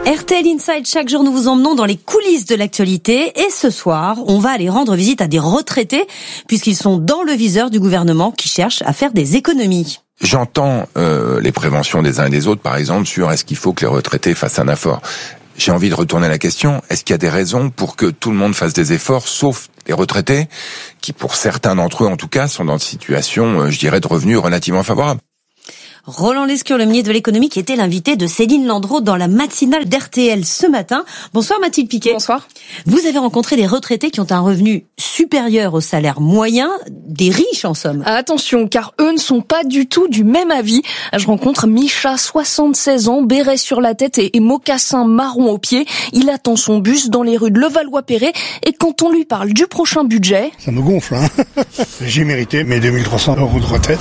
RTL Inside, chaque jour nous vous emmenons dans les coulisses de l'actualité et ce soir, on va aller rendre visite à des retraités puisqu'ils sont dans le viseur du gouvernement qui cherche à faire des économies. J'entends les préventions des uns et des autres, par exemple, sur est-ce qu'il faut que les retraités fassent un effort. J'ai envie de retourner la question, est-ce qu'il y a des raisons pour que tout le monde fasse des efforts, sauf les retraités, qui pour certains d'entre eux en tout cas, sont dans une situation, je dirais, de revenus relativement favorable. Roland Lescure, le ministre de l'économie, qui était l'invité de Céline Landreau dans la matinale d'RTL ce matin. Bonsoir Mathilde Piquet. Bonsoir. Vous avez rencontré des retraités qui ont un revenu supérieur au salaire moyen, des riches en somme. Attention, car eux ne sont pas du tout du même avis. Je rencontre Micha, 76 ans, béret sur la tête et mocassin marron aux pieds. Il attend son bus dans les rues de Levallois-Perret et quand on lui parle du prochain budget... Ça me gonfle, hein. J'ai mérité mes 2300 € de retraite.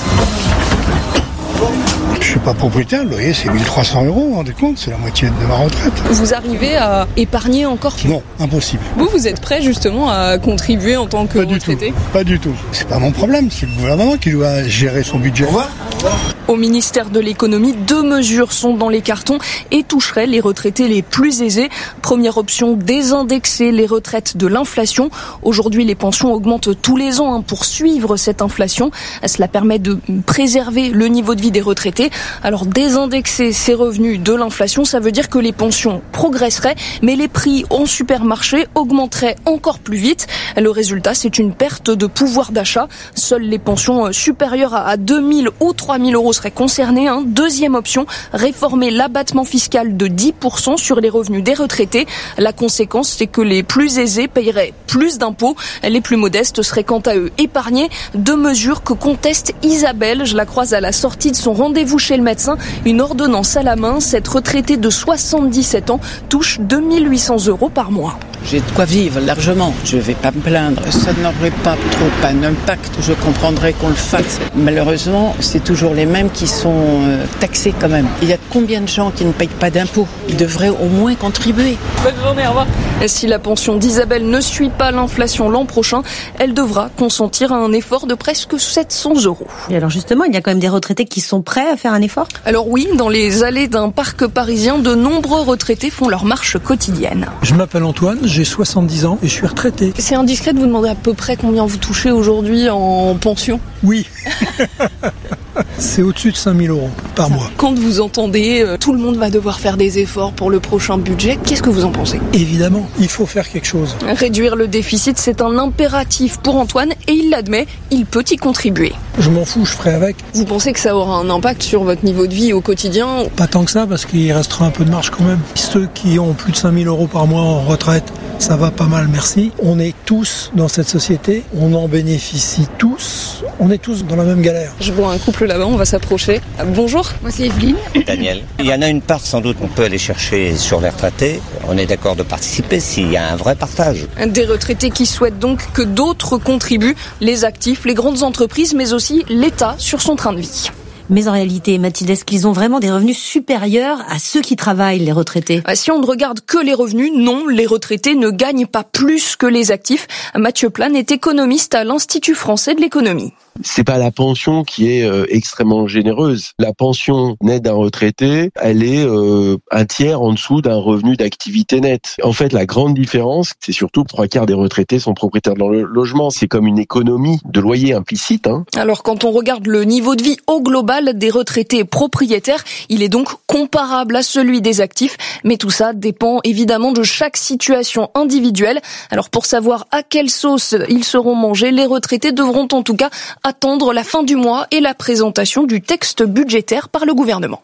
Je suis pas propriétaire, le loyer c'est 1300 €, vous vous rendez compte, c'est la moitié de ma retraite. Vous arrivez à épargner encore? Non, impossible. Vous êtes prêt justement à contribuer en tant que retraité? Pas du tout. C'est pas mon problème, c'est le gouvernement qui doit gérer son budget. Au revoir. Au ministère de l'économie, 2 mesures sont dans les cartons et toucheraient les retraités les plus aisés. Première option, désindexer les retraites de l'inflation. Aujourd'hui, les pensions augmentent tous les ans pour suivre cette inflation. Cela permet de préserver le niveau de vie des retraités. Alors, désindexer ces revenus de l'inflation, ça veut dire que les pensions progresseraient, mais les prix en supermarché augmenteraient encore plus vite. Le résultat, c'est une perte de pouvoir d'achat. Seules les pensions supérieures à 2000 ou 3000 € seraient concernées. Deuxième option, réformer l'abattement fiscal de 10% sur les revenus des retraités. La conséquence, c'est que les plus aisés paieraient plus d'impôts. Les plus modestes seraient quant à eux épargnés. 2 mesures que conteste Isabelle. Je la croise à la sortie de son rendez-vous chez le médecin. Une ordonnance à la main. Cette retraitée de 77 ans touche 2800 € par mois. J'ai de quoi vivre largement. Je vais pas me plaindre. Ça n'aurait pas trop un impact. Je comprendrais qu'on le fasse. Malheureusement, c'est toujours les mêmes qui sont taxés quand même. Il y a combien de gens qui ne payent pas d'impôts? Ils devraient au moins contribuer. Bonne journée, au revoir. Et si la pension d'Isabelle ne suit pas l'inflation l'an prochain, elle devra consentir à un effort de presque 700 €. Et alors justement, il y a quand même des retraités qui sont prêts à faire un effort? Alors oui, dans les allées d'un parc parisien, de nombreux retraités font leur marche quotidienne. Je m'appelle Antoine, j'ai 70 ans et je suis retraité. C'est indiscret de vous demander à peu près combien vous touchez aujourd'hui en pension? Oui. C'est au-dessus de 5000 € par mois. Quand vous entendez tout le monde va devoir faire des efforts pour le prochain budget, qu'est-ce que vous en pensez? Évidemment, il faut faire quelque chose. Réduire le déficit, c'est un impératif pour Antoine et il l'admet, il peut y contribuer. Je m'en fous, je ferai avec. Vous pensez que ça aura un impact sur votre niveau de vie au quotidien? Pas tant que ça, parce qu'il restera un peu de marge quand même. Ceux qui ont plus de 5000 € par mois en retraite, ça va pas mal, merci. On est tous dans cette société, on en bénéficie tous, on est tous dans la même galère. Je vois un couple là-bas, on va s'approcher. Bonjour. Moi c'est Evelyne. Daniel. Il y en a une part sans doute qu'on peut aller chercher sur les retraités. On est d'accord de participer s'il y a un vrai partage. Des retraités qui souhaitent donc que d'autres contribuent, les actifs, les grandes entreprises, mais aussi l'État sur son train de vie. Mais en réalité, Mathilde, est-ce qu'ils ont vraiment des revenus supérieurs à ceux qui travaillent, les retraités? Si on ne regarde que les revenus, non, les retraités ne gagnent pas plus que les actifs. Mathieu Plane est économiste à l'Institut français de l'économie. C'est pas la pension qui est extrêmement généreuse. La pension nette d'un retraité, elle est un tiers en dessous d'un revenu d'activité nette. En fait, la grande différence, c'est surtout que 3/4 des retraités sont propriétaires de leur logement. C'est comme une économie de loyer implicite. Alors, quand on regarde le niveau de vie au global des retraités propriétaires, il est donc comparable à celui des actifs. Mais tout ça dépend évidemment de chaque situation individuelle. Alors, pour savoir à quelle sauce ils seront mangés, les retraités devront en tout cas attendre la fin du mois et la présentation du texte budgétaire par le gouvernement.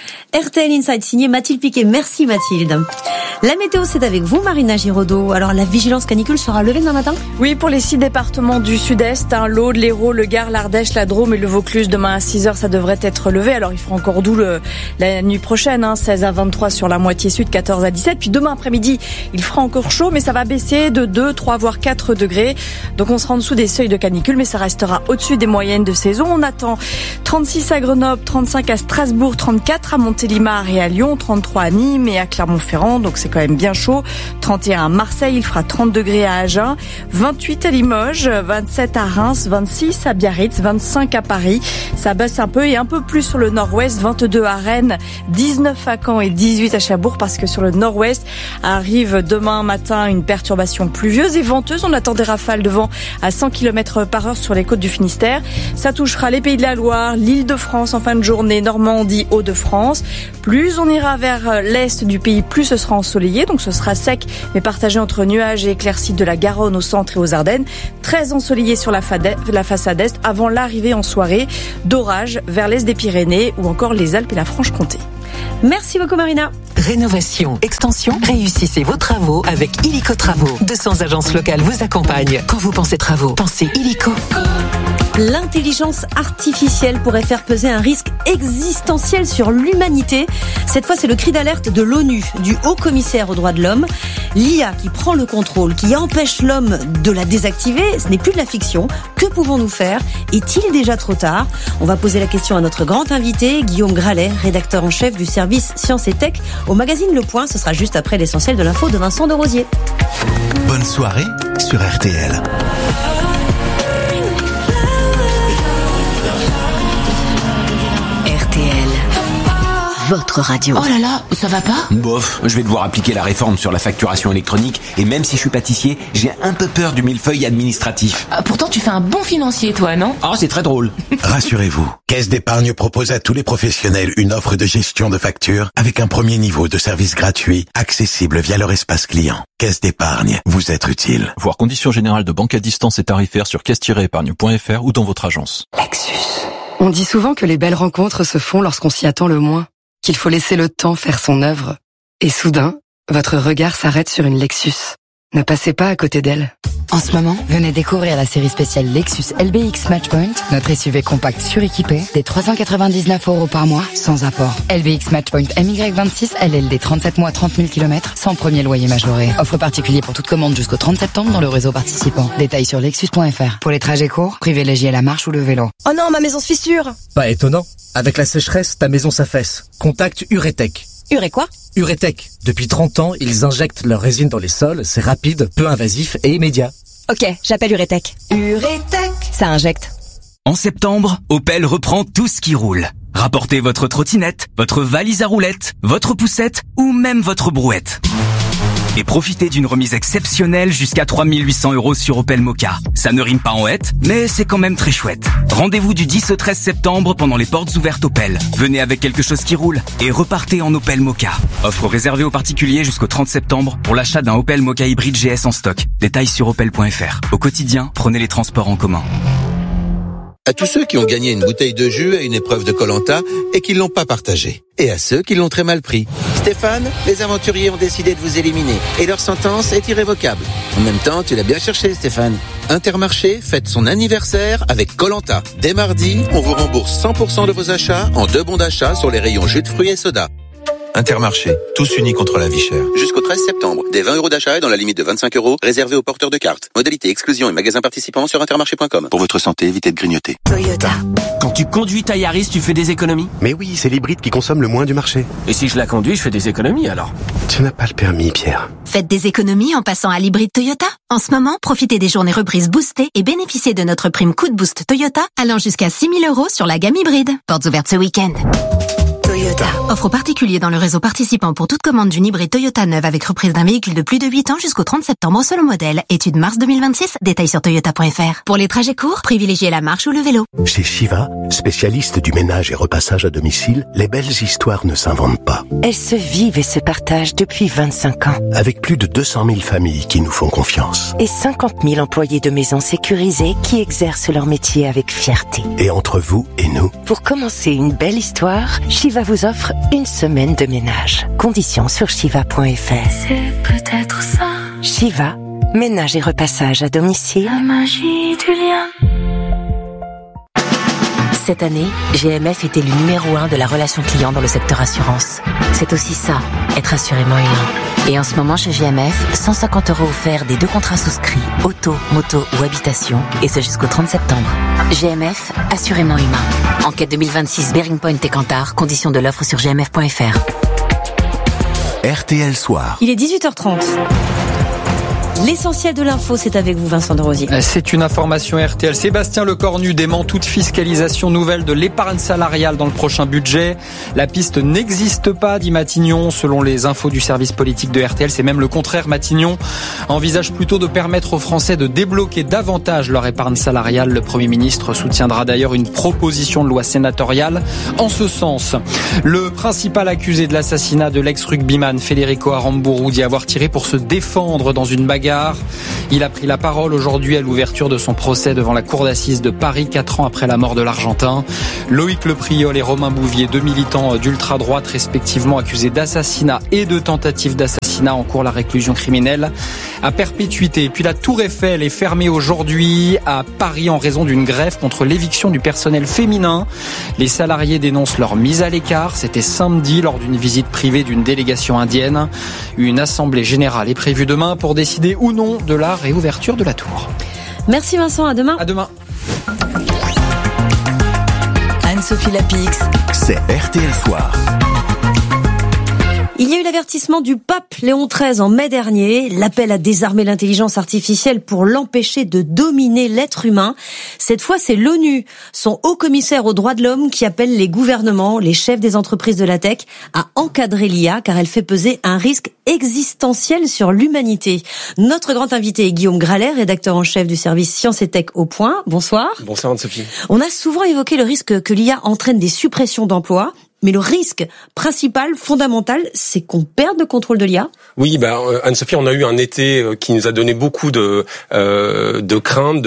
RTL Inside signé Mathilde Piquet. Merci Mathilde. La météo, c'est avec vous Marina Giraudot. Alors la vigilance canicule sera levée demain matin? Oui, pour les 6 départements du sud-est, l'Aude, l'Hérault, le Gard, l'Ardèche, la Drôme et le Vaucluse. Demain à 6h, ça devrait être levé. Alors il fera encore doux la nuit prochaine, 16 à 23 sur la moitié sud, 14 à 17. Puis demain après-midi, il fera encore chaud, mais ça va baisser de 2, 3, voire 4 degrés. Donc on sera en dessous des seuils de canicule, mais ça restera au-dessus des moyennes de saison. On attend 36 à Grenoble, 35 à Strasbourg, 34 à Montélimar et à Lyon, 33 à Nîmes et à Clermont-Ferrand. Donc c'est quand même bien chaud. 31 à Marseille, il fera 30 degrés à Agen, 28 à Limoges, 27 à Reims, 26 à Biarritz, 25 à Paris. Ça baisse un peu et un peu plus sur le nord-ouest, 22 à Rennes, 19 à Caen et 18 à Cherbourg, parce que sur le nord-ouest arrive demain matin une perturbation pluvieuse et venteuse. On attend des rafales de vent à 100 km/h sur les côtes du Finistère. Ça touchera les Pays de la Loire, l'Île-de-France en fin de journée, Normandie, Hauts-de-France. Plus on ira vers l'est du pays, plus ce sera ensoleillé, donc ce sera sec mais partagé entre nuages et éclaircies de la Garonne au centre et aux Ardennes. Très ensoleillé sur la façade est avant l'arrivée en soirée d'orages vers l'est des Pyrénées ou encore les Alpes et la Franche-Comté. Merci beaucoup Marina. Rénovation, extension, réussissez vos travaux avec Illico Travaux. 200 agences locales vous accompagnent. Quand vous pensez travaux, pensez Illico. L'intelligence artificielle pourrait faire peser un risque existentiel sur l'humanité. Cette fois, c'est le cri d'alerte de l'ONU, du Haut-Commissaire aux droits de l'homme. L'IA qui prend le contrôle, qui empêche l'homme de la désactiver, ce n'est plus de la fiction. Que pouvons-nous faire ? Est-il déjà trop tard ? On va poser la question à notre grand invité, Guillaume Gralet, rédacteur en chef du service Science et Tech au magazine Le Point. Ce sera juste après l'essentiel de l'info de Vincent de Rosier. Bonne soirée sur RTL. Votre radio. Oh là là, ça va pas ? Bof, je vais devoir appliquer la réforme sur la facturation électronique et même si je suis pâtissier, j'ai un peu peur du millefeuille administratif. Pourtant tu fais un bon financier toi, non ? Ah, c'est très drôle. Rassurez-vous, Caisse d'Épargne propose à tous les professionnels une offre de gestion de factures avec un premier niveau de service gratuit, accessible via leur espace client. Caisse d'Épargne, vous êtes utile. Voir conditions générales de banque à distance et tarifaires sur caisse-épargne.fr ou dans votre agence. Lexus. On dit souvent que les belles rencontres se font lorsqu'on s'y attend le moins. Qu'il faut laisser le temps faire son œuvre. Et soudain, votre regard s'arrête sur une Lexus. Ne passez pas à côté d'elle. En ce moment, venez découvrir la série spéciale Lexus LBX Matchpoint, notre SUV compact suréquipé, des 399 € par mois, sans apport. LBX Matchpoint MY26, LLD 37 mois, 30 000 km, sans premier loyer majoré. Offre particulier pour toute commande jusqu'au 30 septembre dans le réseau participant. Détails sur lexus.fr. Pour les trajets courts, privilégiez la marche ou le vélo. Oh non, ma maison se fissure. Pas étonnant. Avec la sécheresse, ta maison s'affaisse. Contacte Uretech. Uré quoi ? Uretech. Depuis 30 ans, ils injectent leur résine dans les sols. C'est rapide, peu invasif et immédiat. Ok, j'appelle Uretech. Uretech. Ça injecte. En septembre, Opel reprend tout ce qui roule. Rapportez votre trottinette, votre valise à roulettes, votre poussette ou même votre brouette. Et profitez d'une remise exceptionnelle jusqu'à 3 800 € sur Opel Mokka. Ça ne rime pas en hête, mais c'est quand même très chouette. Rendez-vous du 10 au 13 septembre pendant les portes ouvertes Opel. Venez avec quelque chose qui roule et repartez en Opel Mokka. Offre réservée aux particuliers jusqu'au 30 septembre pour l'achat d'un Opel Mokka hybride GS en stock. Détails sur opel.fr. Au quotidien, prenez les transports en commun. À tous ceux qui ont gagné une bouteille de jus à une épreuve de Koh-Lanta et qui l'ont pas partagée. Et à ceux qui l'ont très mal pris. Stéphane, les aventuriers ont décidé de vous éliminer et leur sentence est irrévocable. En même temps, tu l'as bien cherché, Stéphane. Intermarché fête son anniversaire avec Koh-Lanta. Dès mardi, on vous rembourse 100% de vos achats en 2 bons d'achat sur les rayons jus de fruits et soda. Intermarché, tous unis contre la vie chère. Jusqu'au 13 septembre, des 20 € d'achat et dans la limite de 25 € réservés aux porteurs de cartes. Modalité exclusion et magasins participants sur intermarché.com. Pour votre santé, évitez de grignoter. Toyota. Quand tu conduis ta Yaris, tu fais des économies ? Mais oui, c'est l'hybride qui consomme le moins du marché. Et si je la conduis, je fais des économies alors ? Tu n'as pas le permis, Pierre. Faites des économies en passant à l'hybride Toyota. En ce moment, profitez des journées reprises boostées et bénéficiez de notre prime coup de boost Toyota allant jusqu'à 6 000 € sur la gamme hybride. Portes ouvertes ce week-end. Toyota. Offre aux particuliers dans le réseau participant pour toute commande d'une hybride Toyota neuve avec reprise d'un véhicule de plus de 8 ans jusqu'au 30 septembre selon modèle. Étude mars 2026. Détails sur toyota.fr. Pour les trajets courts, privilégiez la marche ou le vélo. Chez Shiva, spécialiste du ménage et repassage à domicile, les belles histoires ne s'inventent pas. Elles se vivent et se partagent depuis 25 ans. Avec plus de 200 000 familles qui nous font confiance. Et 50 000 employés de maisons sécurisées qui exercent leur métier avec fierté. Et entre vous et nous, pour commencer une belle histoire, Shiva vous offre une semaine de ménage. Conditions sur shiva.fr. C'est peut-être ça. Shiva, ménage et repassage à domicile. La magie du lien. Cette année, GMF était le numéro 1 de la relation client dans le secteur assurance. C'est aussi ça, être assurément humain. Et en ce moment chez GMF, 150 € offerts des 2 contrats souscrits, auto, moto ou habitation, et ce jusqu'au 30 septembre. GMF, assurément humain. Enquête 2026 Bearing Point et Kantar, conditions de l'offre sur gmf.fr. RTL Soir. Il est 18h30. L'essentiel de l'info, c'est avec vous, Vincent de Rosier. C'est une information RTL. Sébastien Lecornu dément toute fiscalisation nouvelle de l'épargne salariale dans le prochain budget. La piste n'existe pas, dit Matignon. Selon les infos du service politique de RTL, c'est même le contraire. Matignon envisage plutôt de permettre aux Français de débloquer davantage leur épargne salariale. Le Premier ministre soutiendra d'ailleurs une proposition de loi sénatoriale en ce sens. Le principal accusé de l'assassinat de l'ex-rugbyman Federico Aramburu dit avoir tiré pour se défendre dans une bagarre. Il a pris la parole aujourd'hui à l'ouverture de son procès devant la cour d'assises de Paris, 4 ans après la mort de l'Argentin. Loïc Lepriol et Romain Bouvier, 2 militants d'ultra-droite respectivement accusés d'assassinat et de tentative d'assassinat, encourent la réclusion criminelle à perpétuité. Et puis la Tour Eiffel est fermée aujourd'hui à Paris en raison d'une grève contre l'éviction du personnel féminin. Les salariés dénoncent leur mise à l'écart. C'était samedi lors d'une visite privée d'une délégation indienne. Une assemblée générale est prévue demain pour décider ou non de la réouverture de la Tour. Merci Vincent, à demain. À demain. Anne-Sophie Lapix. C'est RTL Soir. Il y a eu l'avertissement du pape Léon XIII en mai dernier, l'appel à désarmer l'intelligence artificielle pour l'empêcher de dominer l'être humain. Cette fois, c'est l'ONU, son haut commissaire aux droits de l'homme, qui appelle les gouvernements, les chefs des entreprises de la tech à encadrer l'IA, car elle fait peser un risque existentiel sur l'humanité. Notre grand invité est Guillaume Gralet, rédacteur en chef du service Sciences et Tech au Point. Bonsoir. Bonsoir Anne-Sophie. On a souvent évoqué le risque que l'IA entraîne des suppressions d'emplois. Mais le risque principal, fondamental, c'est qu'on perde le contrôle de l'IA. Oui, Anne-Sophie, on a eu un été qui nous a donné beaucoup de craintes,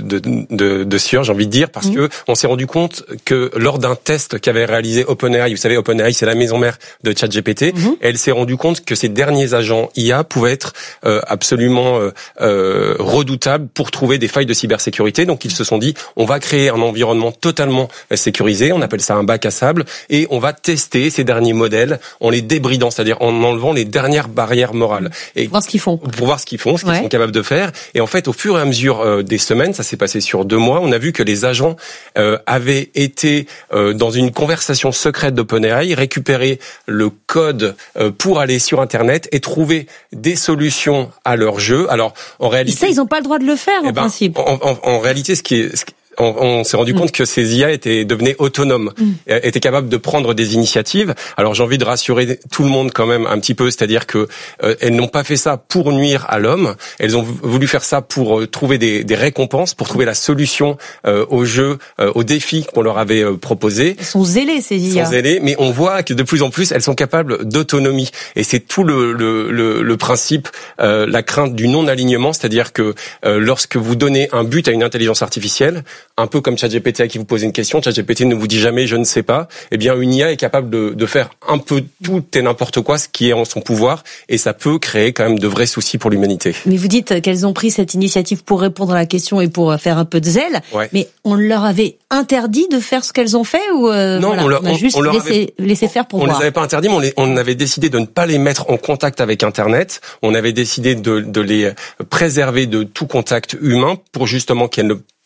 de sueur, j'ai envie de dire, parce que on s'est rendu compte que lors d'un test qu'avait réalisé OpenAI, vous savez, OpenAI, c'est la maison mère de ChatGPT, elle s'est rendue compte que ces derniers agents IA pouvaient être absolument redoutables pour trouver des failles de cybersécurité. Donc ils se sont dit, on va créer un environnement totalement sécurisé, on appelle ça un bac à sable, et on va tester ces derniers modèles en les débridant, c'est-à-dire en enlevant les dernières barrières morales. Et voir ce qu'ils font. Pour voir ce qu'ils font, ce qu'ils sont capables de faire. Et en fait, au fur et à mesure des semaines, ça s'est passé sur 2 mois, on a vu que les agents avaient été dans une conversation secrète d'OpenAI, récupérer le code pour aller sur Internet et trouver des solutions à leur jeu. Alors, en réalité... Et ça, ils n'ont pas le droit de le faire, en principe. En réalité, on s'est rendu compte que ces IA devenaient autonomes, étaient capables de prendre des initiatives. Alors j'ai envie de rassurer tout le monde quand même un petit peu, c'est-à-dire que elles n'ont pas fait ça pour nuire à l'homme, elles ont voulu faire ça pour trouver des récompenses, pour trouver la solution au jeu, aux défis qu'on leur avait proposés. Elles sont zélées ces IA. Elles sont zélées, mais on voit que de plus en plus elles sont capables d'autonomie. Et c'est tout le principe, la crainte du non-alignement, c'est-à-dire que lorsque vous donnez un but à une intelligence artificielle, un peu comme ChatGPT à qui vous posez une question, ChatGPT ne vous dit jamais je ne sais pas, eh bien une IA est capable de faire un peu tout et n'importe quoi, ce qui est en son pouvoir, et ça peut créer quand même de vrais soucis pour l'humanité. Mais vous dites qu'elles ont pris cette initiative pour répondre à la question et pour faire un peu de zèle, mais on leur avait interdit de faire ce qu'elles ont fait ou non, on a juste laissé faire pour voir. On les avait pas interdit, mais on avait décidé de ne pas les mettre en contact avec Internet. On avait décidé de les préserver de tout contact humain pour justement qu'elles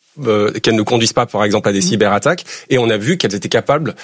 ne conduisent pas, par exemple, à des cyberattaques. Et on a vu qu'elles étaient capables,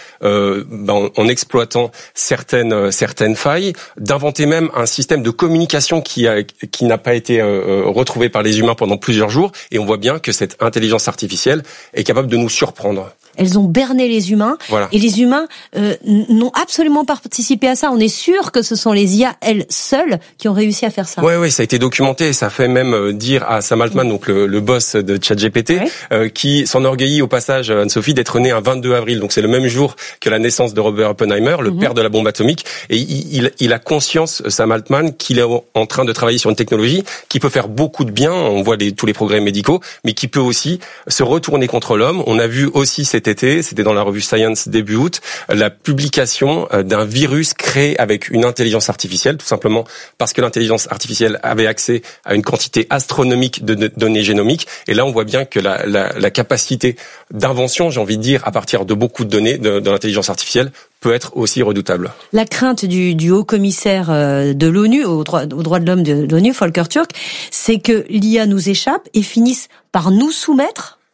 en exploitant certaines failles, d'inventer même un système de communication qui n'a pas été retrouvé par les humains pendant plusieurs jours. Et on voit bien que cette intelligence artificielle est capable de nous surprendre. Elles ont berné les humains, et les humains n'ont absolument pas participé à ça. On est sûr que ce sont les IA, elles seules, qui ont réussi à faire ça. Oui, ça a été documenté. Ça fait même dire à Sam Altman, donc le boss de ChatGPT, qui s'enorgueillit au passage, Anne-Sophie, d'être né un 22 avril. Donc c'est le même jour que la naissance de Robert Oppenheimer, le père de la bombe atomique. Et il a conscience, Sam Altman, qu'il est en train de travailler sur une technologie qui peut faire beaucoup de bien. On voit tous les progrès médicaux, mais qui peut aussi se retourner contre l'homme. On a vu aussi cet été, c'était dans la revue Science début août, la publication d'un virus créé avec une intelligence artificielle, tout simplement parce que l'intelligence artificielle avait accès à une quantité astronomique de données génomiques. Et là, on voit bien que la capacité d'invention, j'ai envie de dire, à partir de beaucoup de données de l'intelligence artificielle, peut être aussi redoutable. La crainte du haut commissaire de l'ONU, aux droits de l'homme de l'ONU, Volker Turk, c'est que l'IA nous échappe et finisse par nous soumettre.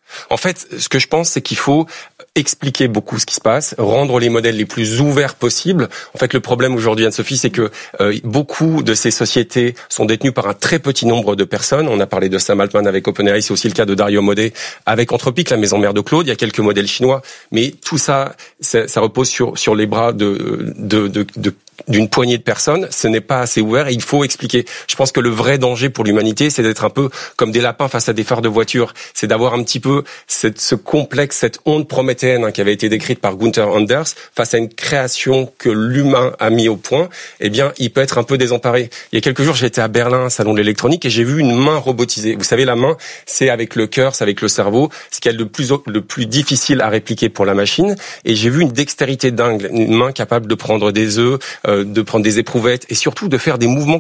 En fait, ce que je pense, c'est qu'il faut expliquer beaucoup ce qui se passe, rendre les modèles les plus ouverts possibles. En fait, le problème aujourd'hui, Anne-Sophie, c'est que beaucoup de ces sociétés sont détenues par un très petit nombre de personnes. On a parlé de Sam Altman avec OpenAI, c'est aussi le cas de Dario Amodei avec Anthropic, la maison mère de Claude. Il y a quelques modèles chinois, mais tout ça repose sur les bras d'une poignée de personnes. Ce n'est pas assez ouvert et il faut expliquer. Je pense que le vrai danger pour l'humanité, c'est d'être un peu comme des lapins face à des phares de voiture. C'est d'avoir un petit peu ce complexe, cette honte prométhéenne qui avait été décrite par Gunther Anders face à une création que l'humain a mis au point. Eh bien, il peut être un peu désemparé. Il y a quelques jours, j'étais à Berlin, un salon de l'électronique, et j'ai vu une main robotisée. Vous savez, la main, c'est avec le cœur, c'est avec le cerveau, ce qui est le plus difficile à répliquer pour la machine. Et j'ai vu une dextérité dingue, une main capable de prendre des œufs, de prendre des éprouvettes et surtout de faire des mouvements